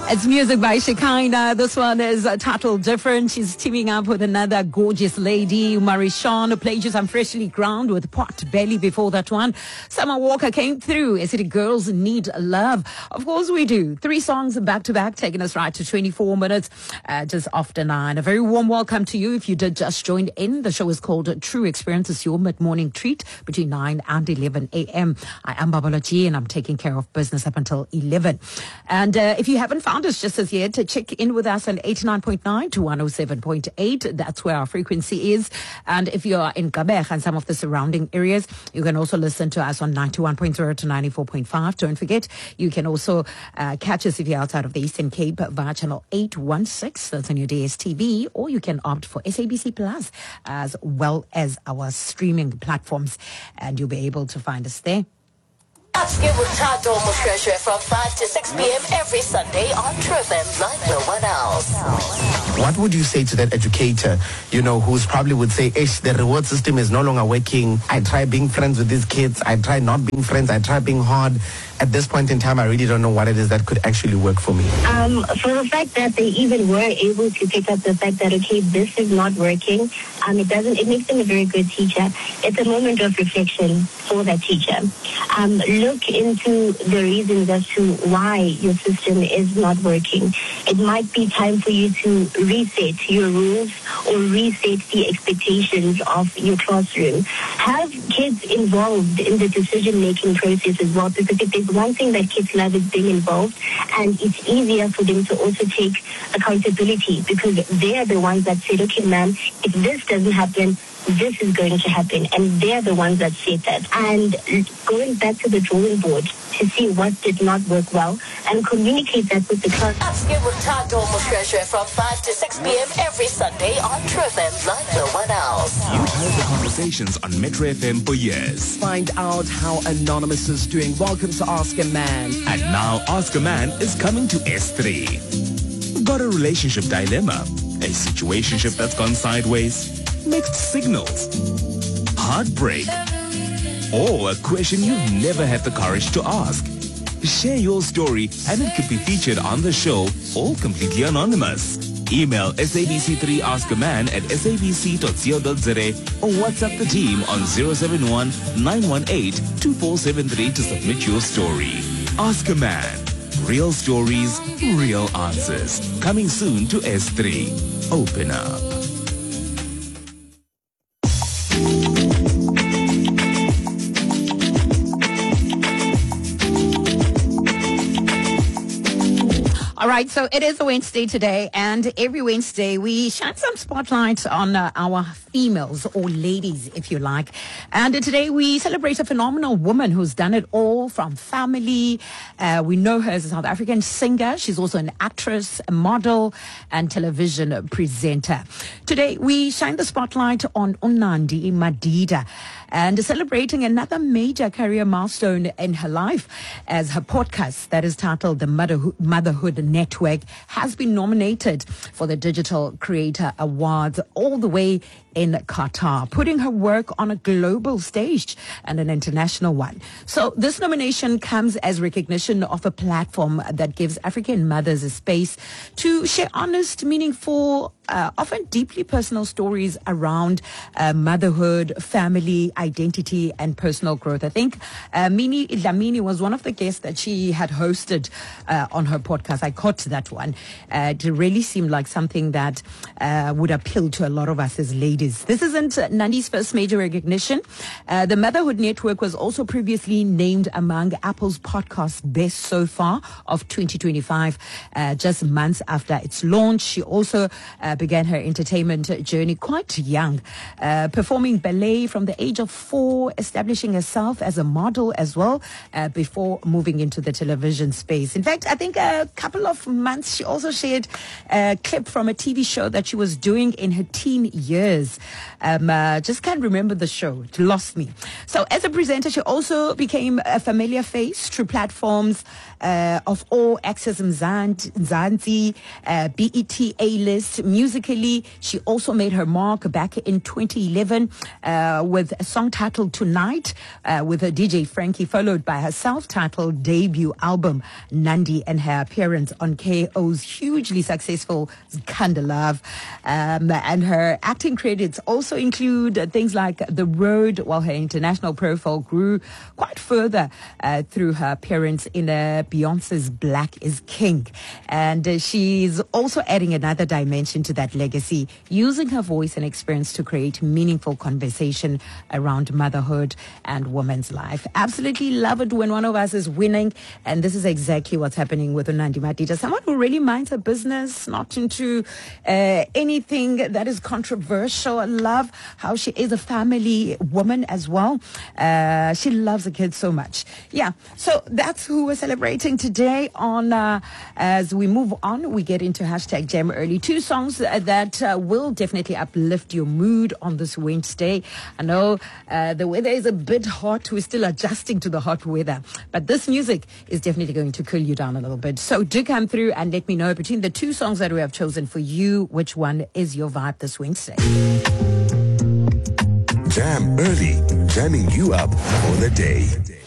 It's music by Shekinah. This one is titled Different. She's teaming up with another gorgeous lady, Marishawn, who played you some Freshly Ground with Pot Belly before that one. Summer Walker came through. City Girls Need Love. Of course we do. 3 songs back to back, taking us right to 24 minutes, just after 9. A very warm welcome to you if you did just join in. The show is called True Experience. It's your mid-morning treat between 9 and 11 a.m. I am Babaloji and I'm taking care of business up until 11. And if you haven't found us just as yet, check in with us on 89.9 to 107.8. That's where our frequency is. And if you are in Gabech and some of the surrounding areas, you can also listen to us on 91.0 to 94.5. Don't forget, you can also catch us if you're outside of the Eastern Cape via channel 816. That's on your DSTV. Or you can opt for SABC Plus as well as our streaming platforms. And you'll be able to find us there. Upskill with Tado Mushreshe from 5 to 6 p.m. every Sunday on True FM like no one else. What would you say to that educator, who's probably would say, the reward system is no longer working. I try being friends with these kids. I try not being friends. I try being hard. At this point in time, I really don't know what it is that could actually work for me. For the fact that they even were able to pick up the fact that, okay, this is not working, it makes them a very good teacher. It's a moment of reflection for that teacher. Look into the reasons as to why your system is not working. It might be time for you to reset your rules or reset the expectations of your classroom. Have kids involved in the decision-making process as well, because if there's one thing that kids love is being involved, and it's easier for them to also take accountability because they're the ones that said, okay, ma'am, if this doesn't happen, this is going to happen, and they're the ones that said that. And going back to the drawing board to see what did not work well and communicate that with the class. Upskill with Tado Mushreshe from 5 to 6 p.m. every Sunday on True FM like no one else. You've heard the conversations on Metro FM for years. Find out how Anonymous is doing. Welcome to Ask a Man. And now Ask a Man is coming to S3. Got a relationship dilemma? A situationship that's gone sideways? Mixed signals? Heartbreak? Or a question you've never had the courage to ask? Share your story and it could be featured on the show, all completely anonymous. Email SABC3AskAman at sabc.co.za or WhatsApp the team on 071-918-2473 to submit your story. Ask a Man. Real stories, real answers. Coming soon to S3. Open up. All right, so it is a Wednesday today, and every Wednesday we shine some spotlight on our females, or ladies, if you like. And today we celebrate a phenomenal woman who's done it all from family. We know her as a South African singer. She's also an actress, a model, and television presenter. Today we shine the spotlight on Unandi Madida, and celebrating another major career milestone in her life, as her podcast that is titled The Motherhood Network has been nominated for the Digital Creator Awards all the way in Qatar, putting her work on a global stage and an international one. So this nomination comes as recognition of a platform that gives African mothers a space to share honest, meaningful, often deeply personal stories around motherhood, family, identity, and personal growth. I think Minnie Dlamini was one of the guests that she had hosted on her podcast. I caught that one. It really seemed like something that would appeal to a lot of us as ladies. This isn't Nandi's first major recognition. The Motherhood Network was also previously named among Apple's podcast best so far of 2025, just months after its launch. She also began her entertainment journey quite young, performing ballet from the age of 4, establishing herself as a model as well, before moving into the television space. In fact, I think a couple of months she also shared a clip from a TV show that she was doing in her teen years. Just can't remember the show. It lost me. So as a presenter, she also became a familiar face through platforms of All Access Mzansi, BET A-List, Music musically, she also made her mark back in 2011 with a song titled Tonight with her DJ Frankie, followed by her self-titled debut album Nandi, and her appearance on KO's hugely successful Kinda Love. And her acting credits also include things like The Road, while her international profile grew quite further through her appearance in Beyonce's Black is King. And she's also adding another dimension to that legacy, using her voice and experience to create meaningful conversation around motherhood and women's life. Absolutely love it when one of us is winning, and this is exactly what's happening with Nandi Madida, someone who really minds her business, not into anything that is controversial. I love how she is a family woman as well. She loves the kids so much. Yeah, so that's who we're celebrating today. On as we move on, we get into hashtag Jam Early. Two songs that will definitely uplift your mood on this Wednesday. I know the weather is a bit hot. We're still adjusting to the hot weather, but this music is definitely going to cool you down a little bit. So do come through and let me know between the two songs that we have chosen for you, which one is your vibe this Wednesday. Jam Early, jamming you up for the day.